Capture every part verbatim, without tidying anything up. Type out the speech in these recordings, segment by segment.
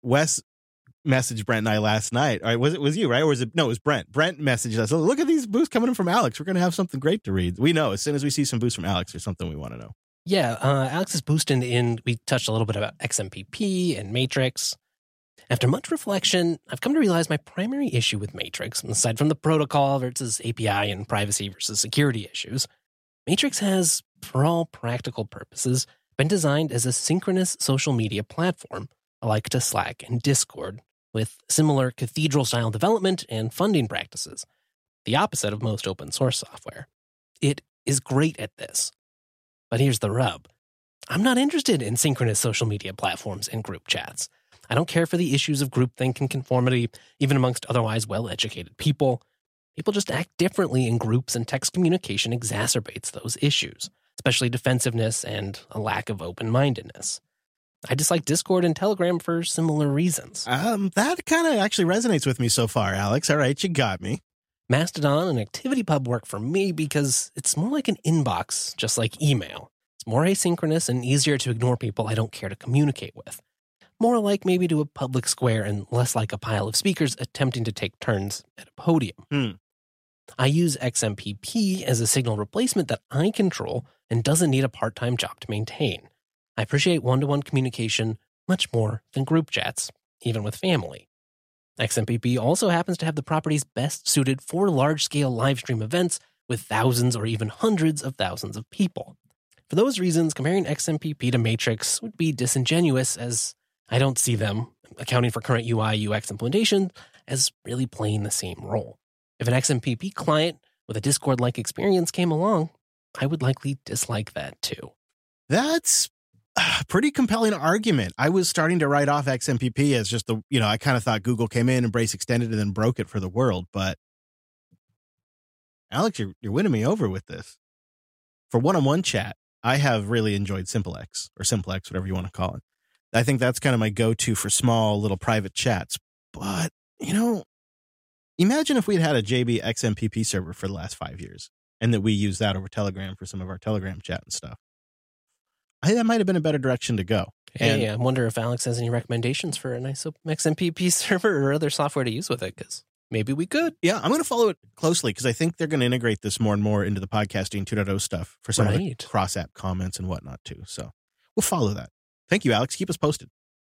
Wes messaged Brent and I last night. All right, was it was you, right? Or was it no, it was Brent. Brent messaged us. Oh, look at these boosts coming in from Alex. We're gonna have something great to read. We know as soon as we see some boosts from Alex, there's something we want to know. Yeah, uh, Alex is boosting in. We touched a little bit about X M P P and Matrix. After much reflection, I've come to realize my primary issue with Matrix, aside from the protocol versus A P I and privacy versus security issues, Matrix has, for all practical purposes, been designed as a synchronous social media platform, alike to Slack and Discord, with similar cathedral-style development and funding practices, the opposite of most open source software. It is great at this. But here's the rub. I'm not interested in synchronous social media platforms and group chats. I don't care for the issues of groupthink and conformity, even amongst otherwise well-educated people. People just act differently in groups, and text communication exacerbates those issues, especially defensiveness and a lack of open-mindedness. I dislike Discord and Telegram for similar reasons. Um, that kind of actually resonates with me so far, Alex. All right, you got me. Mastodon and ActivityPub work for me because it's more like an inbox, just like email. It's more asynchronous and easier to ignore people I don't care to communicate with. More like maybe to a public square and less like a pile of speakers attempting to take turns at a podium. Hmm. I use X M P P as a signal replacement that I control and doesn't need a part-time job to maintain. I appreciate one-to-one communication much more than group chats, even with family. X M P P also happens to have the properties best suited for large-scale live stream events with thousands or even hundreds of thousands of people. For those reasons, comparing X M P P to Matrix would be disingenuous, as I don't see them, accounting for current U I U X implementation, as really playing the same role. If an X M P P client with a Discord-like experience came along, I would likely dislike that too. That's a pretty compelling argument. I was starting to write off X M P P as just the, you know, I kind of thought Google came in, embraced extended, and then broke it for the world. But Alex, you're, you're winning me over with this. For one-on-one chat, I have really enjoyed SimpleX, or Simplex, whatever you want to call it. I think that's kind of my go-to for small little private chats. But, you know, imagine if we'd had a J B X M P P server for the last five years and that we use that over Telegram for some of our Telegram chat and stuff. I think that might have been a better direction to go. Hey, and, I wonder if Alex has any recommendations for a nice X M P P server or other software to use with it, because maybe we could. Yeah, I'm going to follow it closely because I think they're going to integrate this more and more into the podcasting two point oh stuff for some right. of the cross-app comments and whatnot too. So we'll follow that. Thank you, Alex. Keep us posted.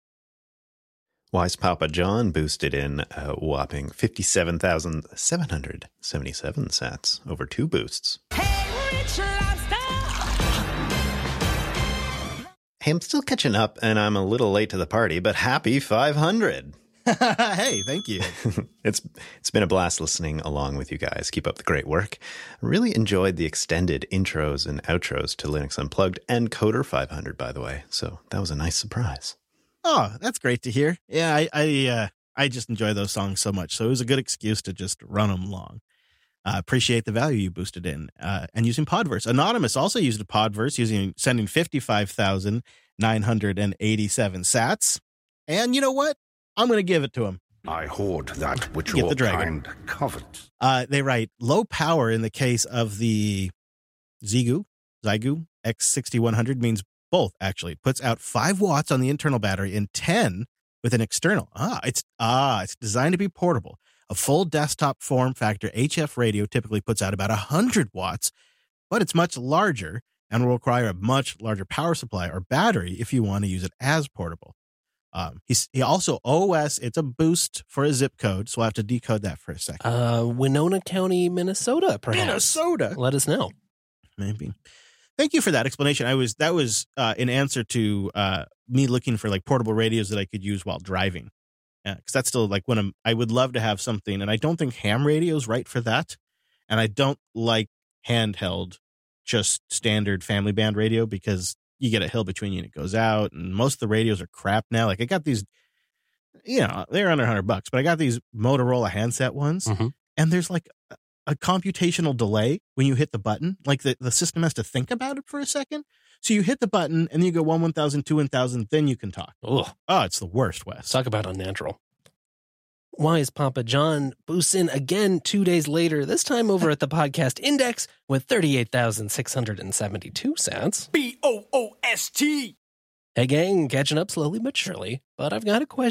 Wise Papa John boosted in a whopping fifty-seven thousand seven hundred seventy-seven sats over two boosts. Hey, Rich Lobster! Hey, I'm still catching up, and I'm a little late to the party, but happy five hundred. Hey, thank you. it's It's been a blast listening along with you guys. Keep up the great work. I really enjoyed the extended intros and outros to Linux Unplugged and Coder five hundred, by the way, so that was a nice surprise. Oh, that's great to hear. Yeah, I I, uh, I just enjoy those songs so much, so it was a good excuse to just run them long. Uh, appreciate the value you boosted in. Uh, and using Podverse. Anonymous also used a Podverse, using sending fifty-five thousand nine hundred eighty-seven sats. And you know what? I'm going to give it to him. I hoard that which Get your the dragon. kind covet. Uh, they write low power in the case of the Zygu, Zygu X sixty-one hundred means both, actually. It puts out five watts on the internal battery and ten with an external. Ah, it's ah, it's designed to be portable. A full desktop form factor H F radio typically puts out about one hundred watts, but it's much larger and will require a much larger power supply or battery if you want to use it as portable. Um, he's, he also O S, it's a boost for a zip code, so I'll have to decode that for a second. Uh, Winona County, Minnesota, perhaps. Minnesota. Let us know. Maybe. Thank you for that explanation. I was that was uh, in answer to uh, me looking for like portable radios that I could use while driving. Yeah, because that's still like when I'm. I would love to have something, and I don't think ham radio is right for that. And I don't like handheld, just standard family band radio because you get a hill between you and it goes out, and most of the radios are crap now. Like I got these, you know, they're under a hundred bucks, but I got these Motorola handset ones, Mm-hmm. and there's like a, a computational delay when you hit the button. Like the, the system has to think about it for a second. So you hit the button and then you go one, one thousand, two, one thousand, then you can talk. Ugh. Oh, it's the worst, Wes. Talk about unnatural. Wise Papa John boosts in again two days later, this time over at the podcast index with thirty-eight thousand six hundred seventy-two sats. B O O S T! Hey gang, catching up slowly but surely, but I've got a question.